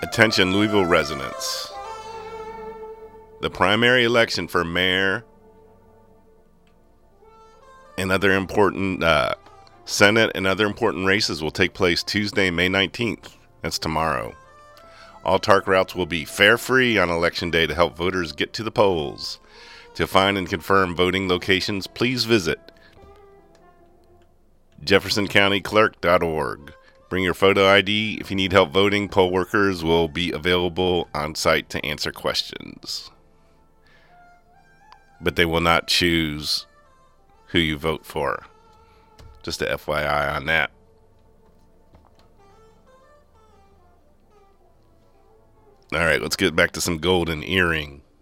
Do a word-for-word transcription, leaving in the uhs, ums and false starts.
Attention Louisville residents. The primary election for mayor and other important uh, Senate and other important races will take place Tuesday, May nineteenth. That's tomorrow. All TARC routes will be fare-free on Election Day to help voters get to the polls. To find and confirm voting locations, please visit jefferson county clerk dot org. Bring your photo I D. If you need help voting, poll workers will be available on site to answer questions. But they will not choose who you vote for. Just a F Y I on that. All right, let's get back to some golden earring.